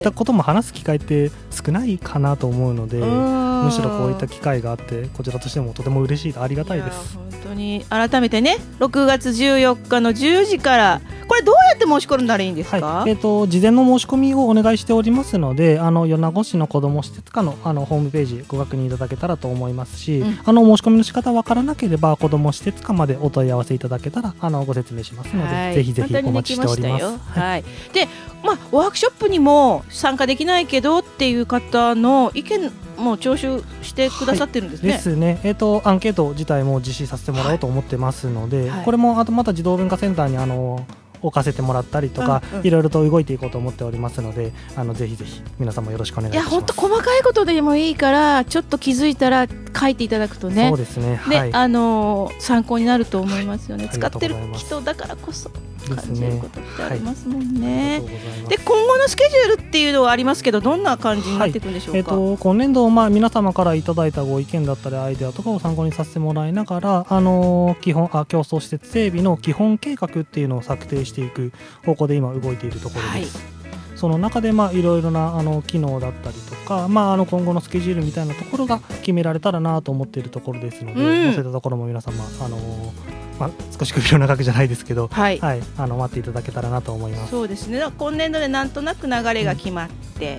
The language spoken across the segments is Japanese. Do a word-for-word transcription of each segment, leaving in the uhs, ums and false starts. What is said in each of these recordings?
たことも話す機会って少ないかなと思うので、むしろこういった機会があってこちらとしてもとても嬉しい、ありがたいです。 いや本当に改めてね、ろくがつじゅうよっかのじゅうじからこれどうやって申し込んだらいいんですか？ はい、えーと、事前の申し込みをお願いしておりますので、あの米子市の子ども施設課の、あのホームページご確認いただけたらと思いますし、うん、あの申し込みの仕方わからなければ子ども施設課までお問い合わせいただけたらあのご説明しますので、はい、ぜひぜひお待ちしております。 はい、で、まあ、ワークショップにも参加できないけどっていう方の意見も聴取してくださってるんですね。 はい、ですね、えーと、アンケート自体も実施させてもらおうと思ってますので、はい、これもあとまた児童文化センターにあの置かせてもらったりとか、うんうん、いろいろと動いていこうと思っておりますので、あのぜひぜひ皆さんもよろしくお願いします。 いや本当細かいことでもいいからちょっと気づいたら書いていただくとね、 そうですね、 で、 はい、 あの参考になると思いますよね。 はい、 使ってる人だからこそ感じることってありますもんね。はい、で今後のスケジュールっていうのはありますけど、どんな感じになっていくんでしょうか？ はい、えーと、今年度、まあ、皆様からいただいたご意見だったりアイデアとかを参考にさせてもらいながら、あのー、基本あ競争施設整備の基本計画っていうのを策定していく方向で今動いているところです。はい、その中でまあいろいろなあの機能だったりとか、まあ、あの今後のスケジュールみたいなところが決められたらなと思っているところですので、うん、そういったところも皆様、あのーまあ、少し首を長くじゃないですけど、はいはい、あの待っていただけたらなと思います。 そうですね、今年度でなんとなく流れが決まって、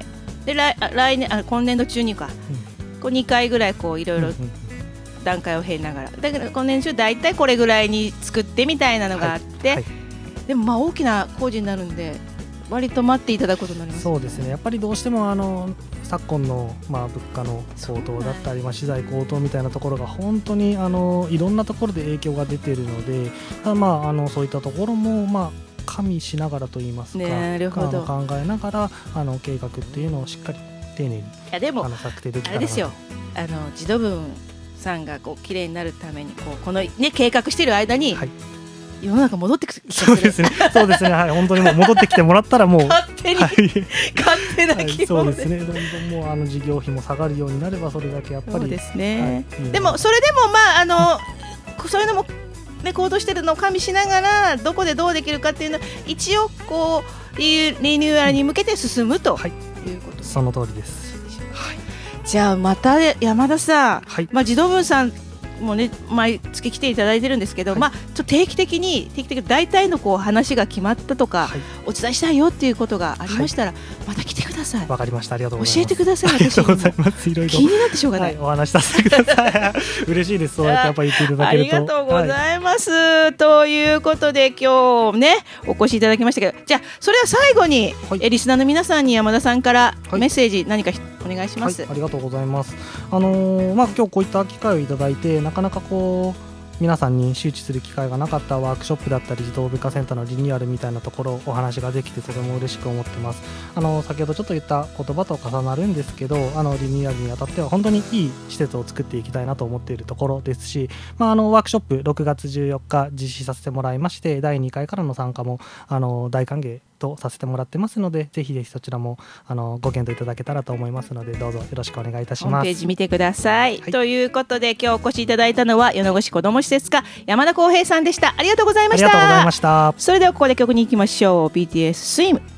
うん、で 来, 来年あ今年度中にか、うん、こうにかいぐらいこういろいろ段階を経ながら、だから今年中だいたいこれぐらいに作ってみたいなのがあって、はいはい、でもまあ大きな工事になるんで割と待っていただくことになります、ね。 そうですね、やっぱりどうしてもあの昨今の、まあ、物価の高騰だったり、まあ、資材高騰みたいなところが本当にあのいろんなところで影響が出ているので、まあ、あのそういったところも、まあ、加味しながらといいますか、 なるほど、 あの考えながらあの計画っていうのをしっかり丁寧にいやでもあの策定できたらなと。 あれですよ、あの児童文さんがこう綺麗になるためにこうこの、ね、計画している間に、はい、世の中戻ってくる。 そうですね、そうですね、はい、本当にもう戻ってきてもらったらもう勝手に、はい、勝手な希望で、 はい、そうですね、どんどんもうあの事業費も下がるようになればそれだけやっぱりそうですね、 はい、 でもそれでもまああのそういうのも、ね、行動してるのを加味しながらどこでどうできるかっていうのを一応こうリニューアルに向けて進むと、はい、いうことです。 その通りです。はい、 じゃあまた山田さん、 はい、 まあ、児童文さんもうね毎月来ていただいてるんですけど、はい、まあ、ちょっと定期的に定期的に大体のこう話が決まったとか、はい、お伝えしたいよっていうことがありましたら、はい、また来てください。 わかりました、ありがとうございます。 教えてください。 ありがとうございます。いろいろ気になってしょうがない、 はい、お話しさせてください嬉しいです、そうやってやっぱり言っていただけると。 ありがとうございます、はい、ということで今日ねお越しいただきましたけど、じゃあそれは最後に、はい、えリスナーの皆さんに山田さんからメッセージ何かお願いします。 はい、ありがとうございます。あのーまあ、今日こういった機会をいただいてなかなかこう皆さんに周知する機会がなかったワークショップだったり児童文化センターのリニューアルみたいなところお話ができてとても嬉しく思ってます。あの先ほどちょっと言った言葉と重なるんですけど、あのリニューアルにあたっては本当にいい施設を作っていきたいなと思っているところですし、まあ、あのワークショップろくがつじゅうよっか実施させてもらいまして、だいにかいからの参加もあの大歓迎とさせてもらってますので、ぜひぜひそちらもあのご検討いただけたらと思いますので、どうぞよろしくお願いいたします。 ホームページ見てください、 はい、 ということで今日お越しいただいたのは米子市子ども施設課山田康平さんでした。ありがとうございました。 ありがとうございました。 それではここで曲に行きましょう。 ビーティーエス スイム。